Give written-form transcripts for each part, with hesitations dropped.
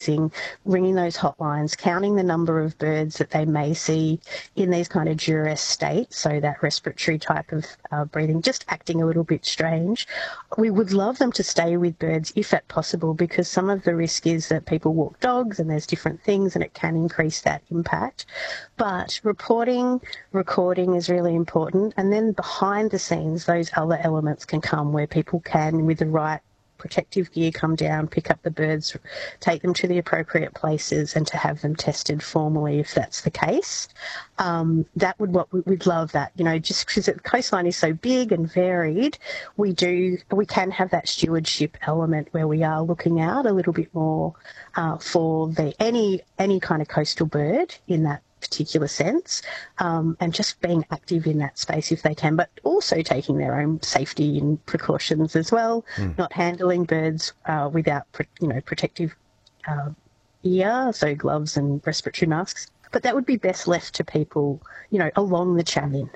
tracing, ringing those hotlines, counting the number of birds that they may see in these kind of duress states, so that respiratory type of breathing, just acting a little bit strange. We would love them to stay with birds if at possible, because some of the risk is that people walk dogs and there's different things and it can increase that impact. But reporting, recording is really important. And then behind the scenes, those other elements can come where people can, with the right protective gear, come down, pick up the birds, take them to the appropriate places and to have them tested formally if that's the case. We'd love that, just because the coastline is so big and varied, we can have that stewardship element where we are looking out a little bit more for any kind of coastal bird in that particular sense, and just being active in that space if they can, but also taking their own safety and precautions as well, not handling birds without protective gear, so gloves and respiratory masks. But that would be best left to people, along the chain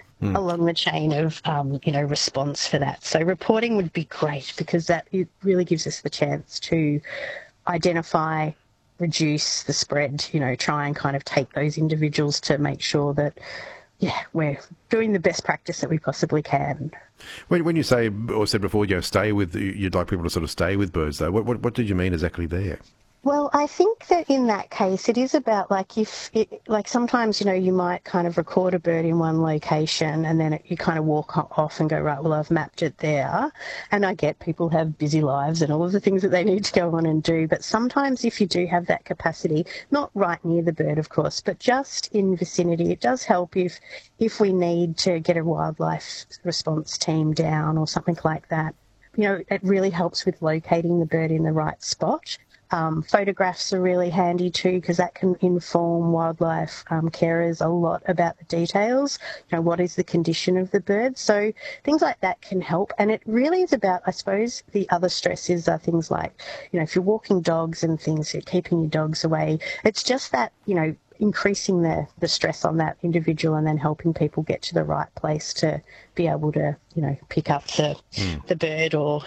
of, response for that. So reporting would be great, because it really gives us the chance to identify, reduce the spread, try and kind of take those individuals to make sure that, we're doing the best practice that we possibly can. When you say, or said before, you'd like people to sort of stay with birds, though, what did you mean exactly there? Well, I think that in that case, it is about sometimes, you might kind of record a bird in one location and then you kind of walk off and go, right, well, I've mapped it there. And I get people have busy lives and all of the things that they need to go on and do. But sometimes if you do have that capacity, not right near the bird, of course, but just in vicinity, it does help if we need to get a wildlife response team down or something like that. It really helps with locating the bird in the right spot. Photographs are really handy too, because that can inform wildlife carers a lot about the details. What is the condition of the bird? So things like that can help. And it really is about, I suppose, the other stresses are things like, if you're walking dogs and things, you're keeping your dogs away. It's just that, increasing the stress on that individual and then helping people get to the right place to be able to, pick up the bird or,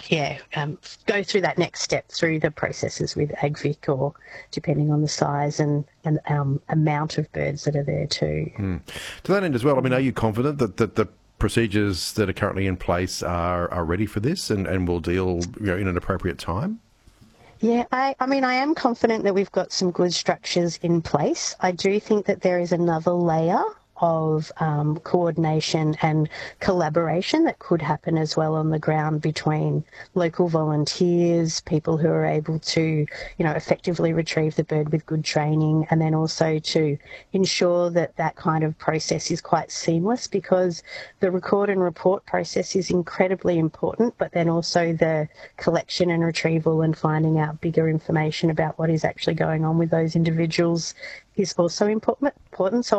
go through that next step through the processes with AgVic, or depending on the size and amount of birds that are there too. To that end as well, are you confident that the procedures that are currently in place are ready for this and will deal in an appropriate time? Yeah, I am confident that we've got some good structures in place. I do think that there is another layer of coordination and collaboration that could happen as well on the ground between local volunteers, people who are able to, effectively retrieve the bird with good training, and then also to ensure that kind of process is quite seamless, because the record and report process is incredibly important, but then also the collection and retrieval and finding out bigger information about what is actually going on with those individuals is also important. So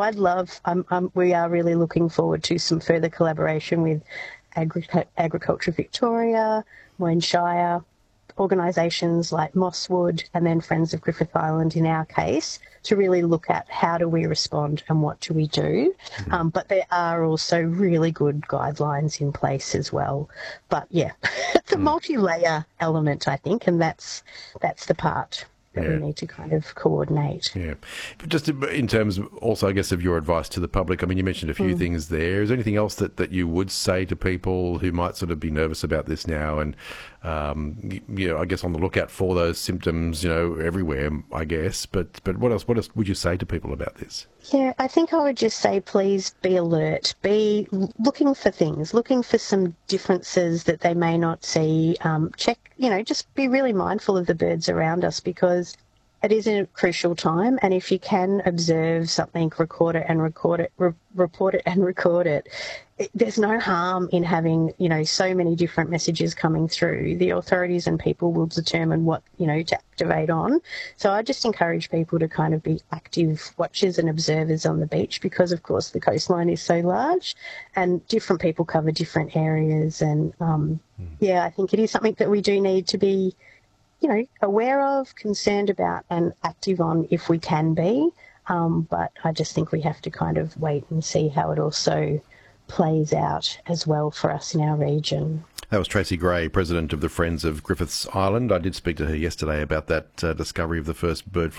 we are really looking forward to some further collaboration with Agriculture Victoria, Moyne Shire, organisations like Mosswood, and then Friends of Griffith Island in our case, to really look at how do we respond and what do we do. But there are also really good guidelines in place as well. But it's a multi-layer element, I think, and that's the part that we need to kind of coordinate. Yeah. But just in terms of also, I guess, of your advice to the public, you mentioned a few things there. Is there anything else that you would say to people who might sort of be nervous about this now and, I guess on the lookout for those symptoms, everywhere, I guess. But what else would you say to people about this? Yeah, I think I would just say, please be alert, be looking for things, looking for some differences that they may not see. Check, just be really mindful of the birds around us, because it is a crucial time. And if you can observe something, report it and record it. There's no harm in having, so many different messages coming through. The authorities and people will determine what, to activate on. So I just encourage people to kind of be active watchers and observers on the beach, because, of course, the coastline is so large and different people cover different areas. And, I think it is something that we do need to be, aware of, concerned about and active on if we can be. But I just think we have to kind of wait and see how it also plays out as well for us in our region. That was Tracy Gray, President of the Friends of Griffiths Island. I did speak to her yesterday about that discovery of the first bird flu